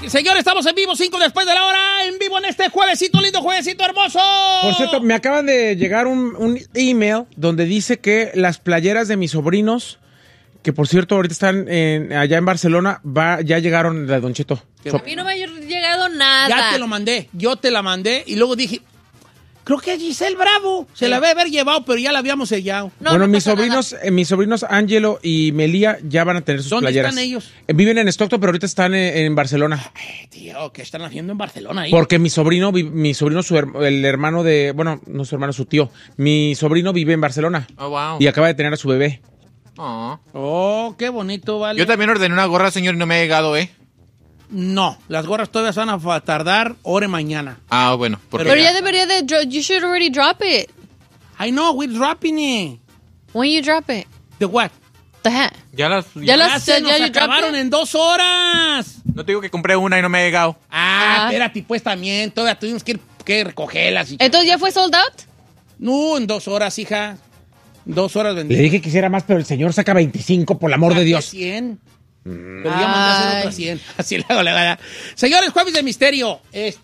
Señores, estamos en vivo, 5 después de la hora, en vivo en este juevesito, lindo juevesito hermoso. Por cierto, me acaban de llegar un email donde dice que las playeras de mis sobrinos, que por cierto ahorita están allá en Barcelona, ya llegaron de Don Cheto. A mí no me ha llegado nada. Ya te lo mandé, yo te la mandé y luego dije, creo que es Giselle Bravo, se la debe haber llevado, pero ya la habíamos sellado. No, bueno, mis sobrinos Ángelo y Melía ya van a tener sus playeras. ¿Dónde están ellos? Viven en Stockton, pero ahorita están en Barcelona. Ay, tío, ¿qué están haciendo en Barcelona ahí? Porque mi sobrino, el hermano de, bueno, no su hermano, su tío, mi sobrino vive en Barcelona. Oh, wow. Y acaba de tener a su bebé. Oh, qué bonito, vale. Yo también ordené una gorra, señor, y no me ha llegado, No, las gorras todavía van a tardar hora mañana. Ah, bueno. Pero ya debería de... You should already drop it. I know, we're dropping it. When you drop it? The what? The hat. Ya se nos acabaron en 2 horas. No te digo que compré una y no me ha llegado. Espérate, pues también. Todavía tuvimos que recogerlas. ¿Entonces ya fue sold out? No, en 2 horas, hija. 2 horas vendí. Le dije que hiciera más, pero el señor saca 25, por el amor de Dios. 100. Pero ya mandé a hacer otras 100. Así le hago. Señores, Jueves de Misterio.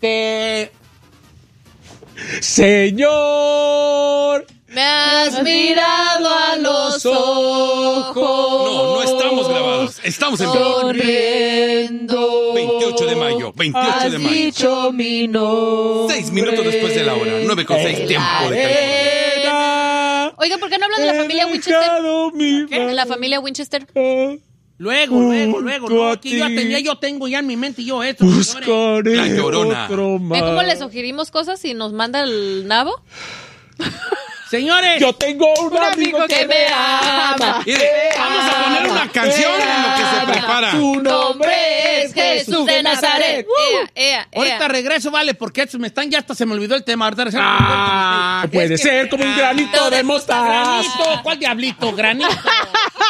Señor, me has mirado a los ojos. No estamos grabados. Estamos en vivo. Corriendo. 28 de mayo. 28 de mayo. Dicho mi nombre. 6 minutos después de la hora. 9:06 tiempo de California. Oiga, ¿por qué no hablan de la familia Winchester? ¿Qué? ¿De la familia Winchester? Luego. No, aquí yo tengo ya en mi mente yo esto. Buscaré La Llorona. otro más. ¿Ven cómo le sugerimos cosas y nos manda el nabo? Señores, yo tengo un amigo que me ama. Vamos a poner una canción en lo que se prepara. Su nombre es Jesús de Nazaret. Ahorita regreso, vale, porque ya hasta se me olvidó el tema. Ahorita regreso. Puede ser como un granito de mostaza. Granito, ¿cuál diablito? Granito.